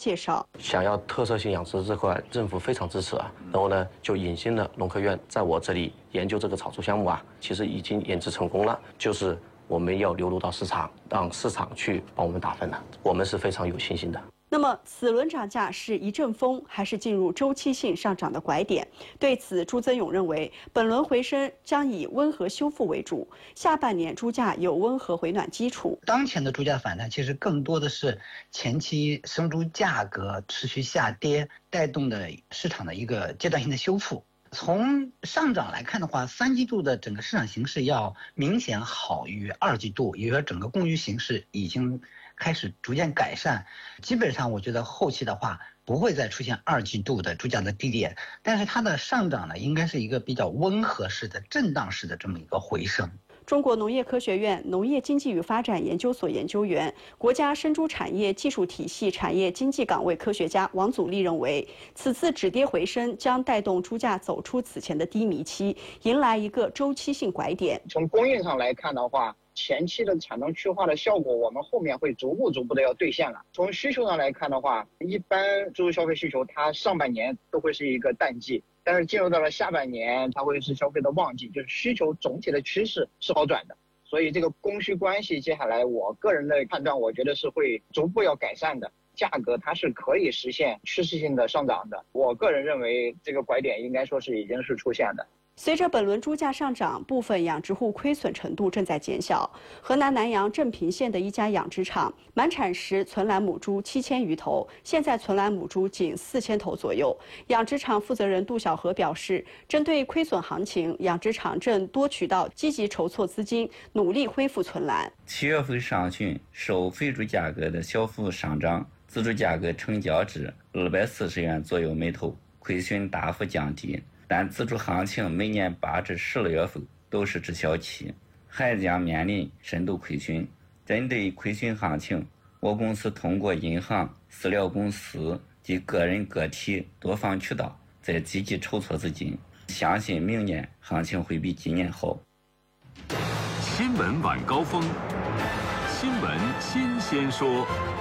介绍。 想要特色性养殖这块，政府非常支持啊。然后呢，就引进了农科院在我这里研究这个炒作项目啊，其实已经研制成功了，就是我们要流入到市场，让市场去帮我们打分了。我们是非常有信心的。 那么，此轮涨价是一阵风，还是进入周期性上涨的拐点？对此，朱增勇认为，本轮回升将以温和修复为主，下半年猪价有温和回暖基础。 当前的猪价反弹，其实更多的是前期生猪价格持续下跌带动的市场的一个阶段性的修复。从上涨来看的话，3季度的整个市场形势要明显好于2季度，也就是说整个供需形势已经开始逐渐改善。基本上我觉得后期的话不会再出现2季度的猪价的低点，但是它的上涨呢，应该是一个比较温和式的震荡式的这么一个回升。 中国农业科学院农业经济与发展研究所研究员、国家生猪产业技术体系产业经济岗位科学家王祖立认为，此次止跌回升将带动猪价走出此前的低迷期，迎来一个周期性拐点。 从供应上来看的话，前期的产能去化的效果，我们后面会逐步的要兑现了。从需求上来看的话，一般猪肉消费需求它上半年都会是一个淡季，但是进入到了下半年，它会是消费的旺季，就是需求总体的趋势是好转的。所以这个供需关系，接下来我个人的判断，我觉得是会逐步要改善的。价格它是可以实现趋势性的上涨的。我个人认为，这个拐点应该说是已经是出现的。 随着本轮猪价上涨，部分养殖户亏损程度正在减小。河南南阳镇平县的一家养殖场，满产时存栏母猪7000余头，现在存栏母猪仅4000头左右。养殖场负责人杜小河表示，针对亏损行情，养殖场正多渠道积极筹措资金，努力恢复存栏。 7月份上旬，受肥猪价格的小幅上涨，自主价格成交至240元左右每头，亏损大幅降低。但自主行情每年8至12月份都是滞销期，还将面临深度亏损。针对亏损行情，我公司通过银行、饲料公司及个人个体多方渠道在积极筹措资金，相信明年行情会比今年好。 新闻晚高峰，新闻新鲜说。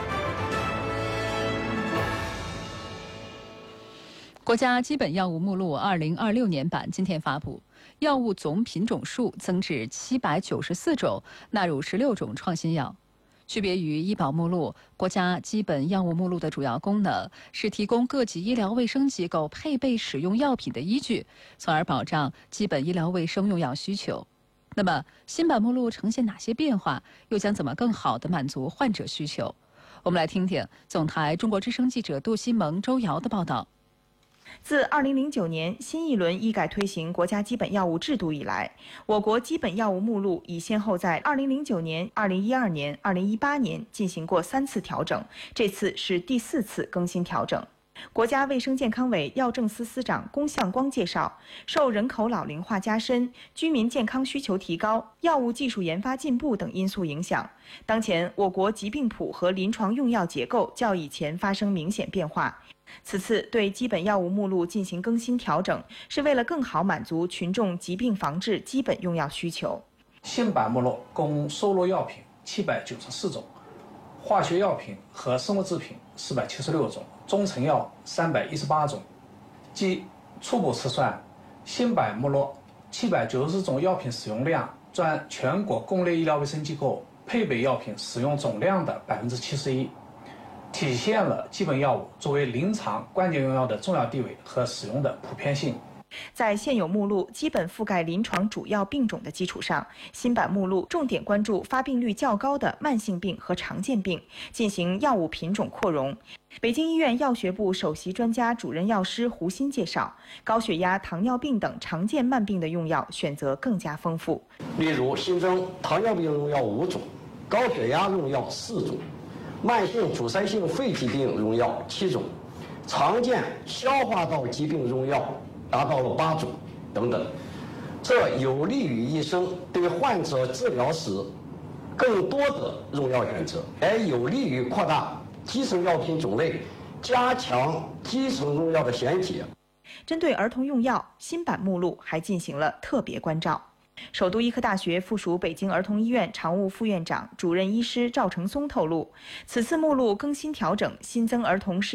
国家基本药物目录2026年版今天发布，药物总品种数增至794种，纳入16种创新药。区别于医保目录，国家基本药物目录的主要功能是提供各级医疗卫生机构配备使用药品的依据，从而保障基本医疗卫生用药需求。那么，新版目录呈现哪些变化，又将怎么更好地满足患者需求？我们来听听总台中国之声记者杜新萌、周瑶的报道。 自2009年新一轮医改推行国家基本药物制度以来，我国基本药物目录已先后在2009年、2012年、2018年进行过3次调整，这次是第4次更新调整。国家卫生健康委药政司司长龚向光介绍，受人口老龄化加深、居民健康需求提高、药物技术研发进步等因素影响，当前我国疾病谱和临床用药结构较以前发生明显变化。此次对基本药物目录进行更新调整，是为了更好满足群众疾病防治基本用药需求。 新版目录共收录药品794种，化学药品和生物制品476种，中成药318种。即初步测算，新版目录790种药品使用量占全国公立医疗卫生机构配备药品使用总量的71%。体现了基本药物作为临床关键用药的重要地位和使用的普遍性。 在现有目录基本覆盖临床主要病种的基础上，新版目录重点关注发病率较高的慢性病和常见病，进行药物品种扩容。北京医院药学部首席专家主任药师胡鑫介绍，高血压、糖尿病等常见慢病的用药选择更加丰富。 例如新增糖尿病用药5种，高血压用药4种，慢性阻塞性肺疾病用药7种，常见消化道疾病用药达到了8种等等。这有利于医生对患者治疗时更多的用药选择，也有利于扩大基层药品种类，加强基层用药的衔接。 针对儿童用药，新版目录还进行了特别关照。首都医科大学附属北京儿童医院常务副院长、主任医师赵成松透露，此次目录更新调整，新增儿童